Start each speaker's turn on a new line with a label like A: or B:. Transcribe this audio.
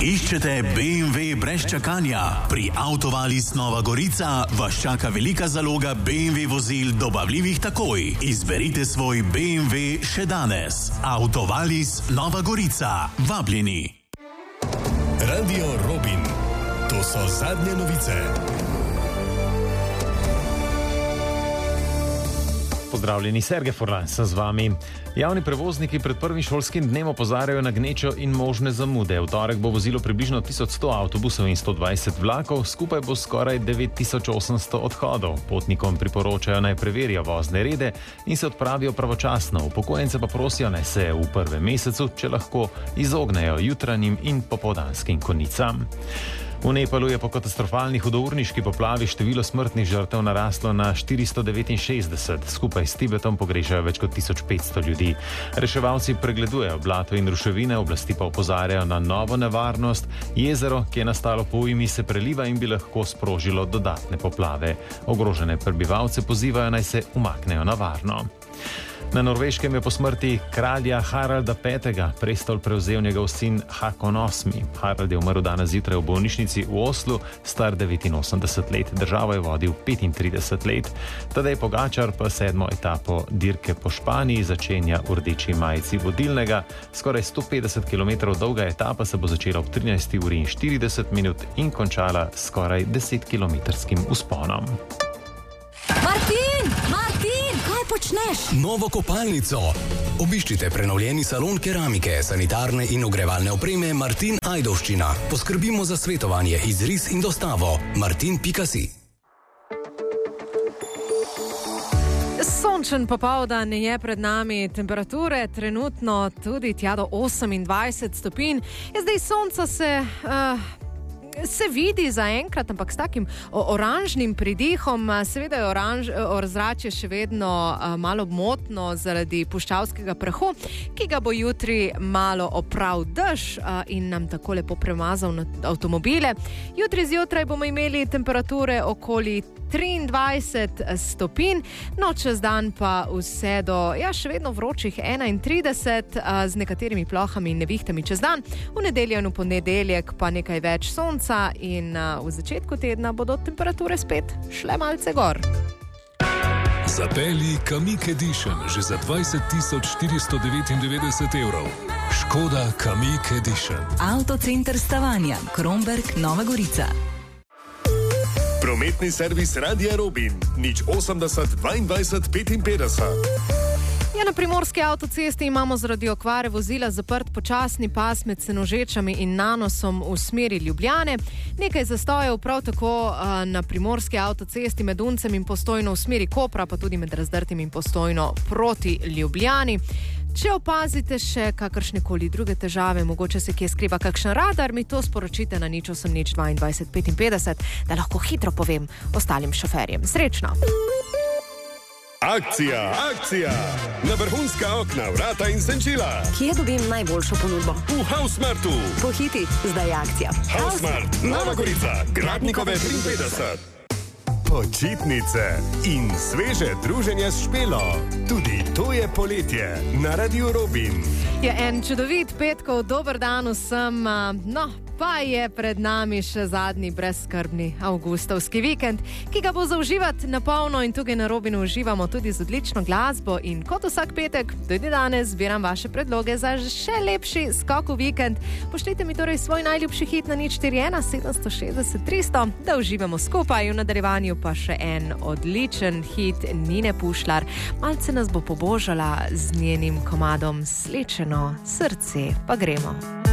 A: Iščete BMW brez čakanja? Pri Autovalis Nova Gorica vas čaka velika zaloga BMW vozil dobavljivih takoj. Izberite svoj BMW še danes. Autovalis Nova Gorica. Vabljeni.
B: Radio Robin. To so zadnje novice.
C: Pozdravljeni, Sergej Furlan sem z vami. Javni prevozniki pred prvim šolskim dnem opozarjajo na gnečo in možne zamude. V torek bo vozilo približno 1100 avtobusov in 120 vlakov, skupaj bo skoraj 9800 odhodov. Potnikom priporočajo naj preverijo vozne rede in se odpravijo pravočasno. Upokojence pa prosijo naj se v prvem mesecu, če lahko, izognejo jutranjim in popoldanskim konicam. V Nepalu je po katastrofalni hudourniški poplavi število smrtnih žrtev naraslo na 469. Skupaj s Tibetom pogrešajo več kot 1500 ljudi. Reševalci pregledujejo blato in ruševine, oblasti pa opozarjajo na novo nevarnost. Jezero, ki je nastalo po ujmi, se preliva in bi lahko sprožilo dodatne poplave. Ogrožene prebivalce pozivajo naj se umaknejo na varno. Na Norveškem je po smrti kralja Haralda V. prestol prevzel njegov sin Hakon VIII. Harald je umrl danes zjutraj v bolnišnici v Oslu, star 89 let. Državo je vodil 35 let. Tadej Pogačar pa 7. etapo dirke po Španiji začenja v rdeči majici vodilnega. Skoraj 150 km dolga etapa se bo začela ob 13. uri in 40 minut in končala skoraj 10-kilometrskim vzponom.
D: Martin! Kaj počneš?
B: Novo kopalnico. Obiščite prenovljeni salon keramike, sanitarne in ogrevalne opreme Martin Ajdovščina. Poskrbimo za svetovanje, izris in dostavo. Martin.si.
D: Sončen popoldan je pred nami, temperature trenutno tudi tja do 28 stopinj. Zdaj sonca se vidi zaenkrat, ampak s takim oranžnim pridihom. Seveda je ozračje še vedno malo motno zaradi puščavskega prahu, ki ga bo jutri malo opral dež in nam tako lepo premazal na avtomobile. Jutri zjutraj bomo imeli temperature okoli 23 stopinj, no čez dan pa vse do še vedno vročih 31 z nekaterimi plohami in nevihtami čez dan. V nedeljo in v ponedeljek pa nekaj več sonca in v začetku tedna bodo temperature spet šle malce gor.
B: Zapelji Kamiq Edition že za 20.499 evrov. Škoda Kamiq Edition.
E: Avtocenter Stavanja, Kromberk, Nova Gorica.
B: Prometni servis Radia Robin. 080 22 55.
D: Na primorski avtocesti imamo zaradi okvare vozila zaprt počasni pas med Senožečami in Nanosom v smeri Ljubljane. Nekaj zastojev prav tako na primorski avtocesti med Uncem in Postojno v smeri Kopra, pa tudi med Razdrtim in Postojno proti Ljubljani. Če opazite še kakršnekoli druge težave, mogoče se kje skriva kakšen radar, mi to sporočite na 080 22 55, da lahko hitro povem ostalim šoferjem. Srečno!
B: Akcija! Na vrhunska okna, vrata in senčila.
E: Kje dobim najboljšo ponudbo?
B: V Housemartu.
E: Pohiti, zdaj je akcija.
B: Housemart, Nova Gorica, Gradnikove 53. Počitnice in sveže druženje s Špelo. Tudi to je poletje na Radio Robin.
D: Je en čudovit petkov dober dan vsem, pa je pred nami še zadnji brezskrbni avgustovski vikend, ki ga bo zauživati na polno in tukaj na Robinu uživamo tudi z odlično glasbo in kot vsak petek, tudi danes zbiram vaše predloge za še lepši skok v vikend. Pošljite mi torej svoj najljubši hit na 041 760 300, da uživamo skupaj, v nadaljevanju pa še en odličen hit Nine Pušlar. Malce nas bo pobožala z njenim komadom Slečeno srce, pa gremo.